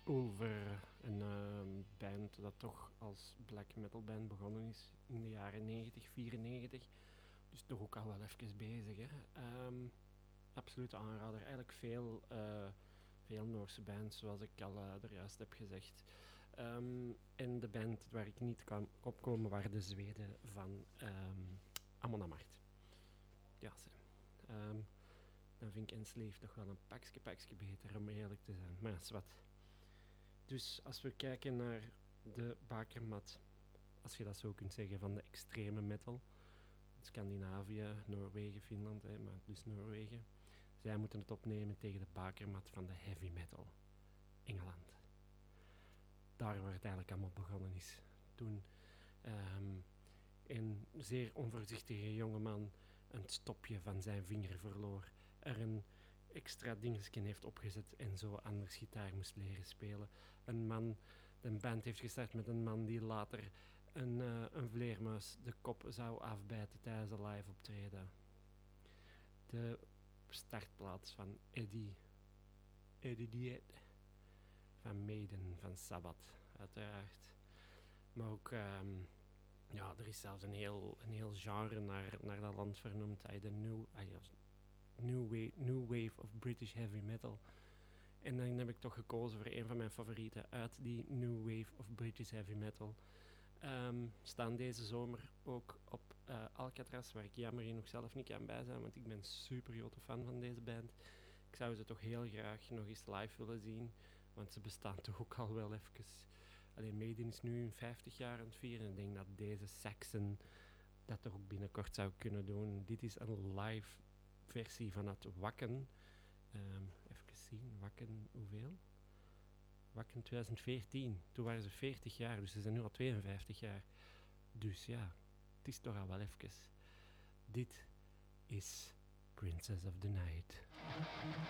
over een band dat toch als black metal band begonnen is in de jaren 90, 94. Dus toch ook al wel even bezig. Hè. Absoluut aanrader. Eigenlijk veel Noorse bands, zoals ik al er juist heb gezegd. En de band waar ik niet kan opkomen waren de Zweden van Amon Amarth. Ja, dan vind ik Enslaved nog wel een pakje beter, om eerlijk te zijn. Maar ja, is wat. Dus als we kijken naar de bakermat, als je dat zo kunt zeggen, van de extreme metal, Scandinavië, Noorwegen, Finland, maar dus Noorwegen, zij moeten het opnemen tegen de bakermat van de heavy metal, Engeland. Daar waar het eigenlijk allemaal begonnen is. Toen een zeer onvoorzichtige jongeman een stopje van zijn vinger verloor, er een extra dingetje heeft opgezet en zo anders gitaar moest leren spelen. De band heeft gestart met een man die later een vleermuis de kop zou afbijten tijdens een live optreden. De startplaats van Eddie Diet, van Maiden, van Sabbath, uiteraard. Maar ook, er is zelfs een heel genre naar dat land vernoemd. De new wave of British heavy metal. En dan heb ik toch gekozen voor een van mijn favorieten uit die new wave of British heavy metal. Staan deze zomer ook op Alcatraz, waar ik jammer genoeg zelf niet kan bij zijn, want ik ben super grote fan van deze band. Ik zou ze toch heel graag nog eens live willen zien, want ze bestaan toch ook al wel even. Alleen Maiden is nu 50 jaar aan het vieren en ik denk dat deze Saxon dat toch ook binnenkort zou kunnen doen. Dit is een live versie van het Wacken. Even zien, Wacken hoeveel? Wacken 2014. Toen waren ze 40 jaar, dus ze zijn nu al 52 jaar. Dus ja, het is toch al wel even. Dit is Princess of the Night.